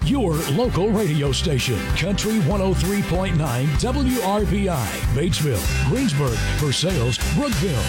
your local radio station. Country 103.9 WRBI, Batesville, Greensburg, Versailles, Brookville.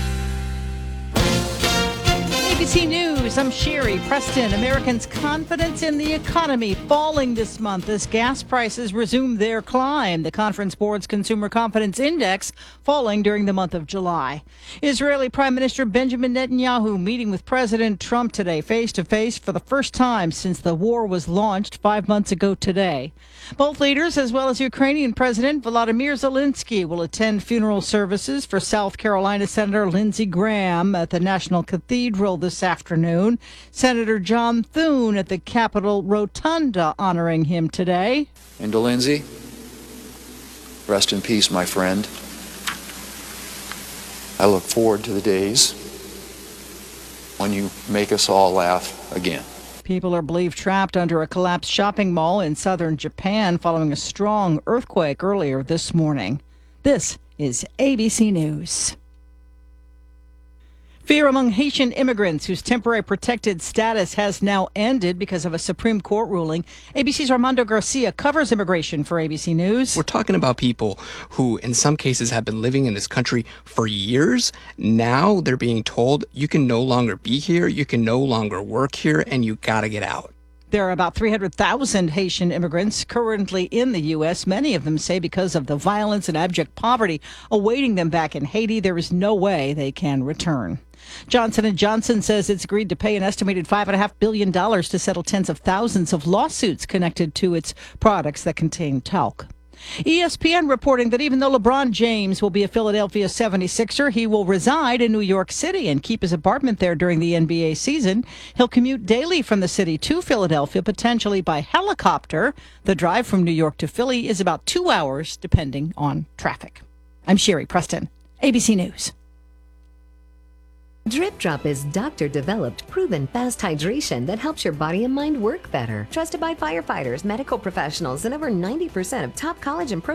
ABC News, I'm Sherry Preston. Americans' confidence in the economy falling this month as gas prices resume their climb. The Conference Board's Consumer Confidence Index falling during the month of July. Israeli Prime Minister Benjamin Netanyahu meeting with President Trump today face-to-face for the first time since the war was launched 5 months ago today. Both leaders, as well as Ukrainian President Volodymyr Zelensky, will attend funeral services for South Carolina Senator Lindsey Graham at the National Cathedral this afternoon. Senator John Thune at the Capitol Rotunda honoring him today. And to Lindsey, rest in peace, my friend. I look forward to the days when you make us all laugh again. People are believed trapped under a collapsed shopping mall in southern Japan following a strong earthquake earlier this morning. This is ABC News. Fear among Haitian immigrants whose temporary protected status has now ended because of a Supreme Court ruling. ABC's Armando Garcia covers immigration for ABC News. We're talking about people who, in some cases, have been living in this country for years. Now they're being told you can no longer be here, you can no longer work here, and you got to get out. There are about 300,000 Haitian immigrants currently in the U.S. Many of them say because of the violence and abject poverty awaiting them back in Haiti, there is no way they can return. Johnson & Johnson says it's agreed to pay an estimated $5.5 billion to settle tens of thousands of lawsuits connected to its products that contain talc. ESPN reporting that even though LeBron James will be a Philadelphia 76er, he will reside in New York City and keep his apartment there during the NBA season. He'll commute daily from the city to Philadelphia, potentially by helicopter. The drive from New York to Philly is about 2 hours, depending on traffic. I'm Sherry Preston, ABC News. Drip Drop is doctor-developed, proven fast hydration that helps your body and mind work better. Trusted by firefighters, medical professionals, and over 90% of top college and pro